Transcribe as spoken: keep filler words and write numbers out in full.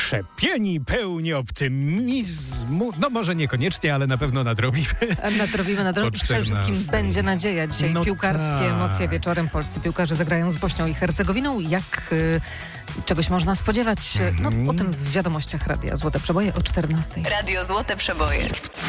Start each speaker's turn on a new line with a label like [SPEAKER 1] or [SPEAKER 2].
[SPEAKER 1] Rozkrzepieni, pełni optymizmu. No może niekoniecznie, ale na pewno nadrobimy.
[SPEAKER 2] Nadrobimy, nadrobimy. Przede wszystkim będzie nadzieja. Dzisiaj
[SPEAKER 1] no
[SPEAKER 2] piłkarskie
[SPEAKER 1] tak.
[SPEAKER 2] emocje wieczorem. Polscy piłkarze zagrają z Bośnią i Hercegowinią. Jak y, czegoś można spodziewać? No, o tym w wiadomościach Radia Złote Przeboje o czternastej.
[SPEAKER 3] Radio Złote Przeboje.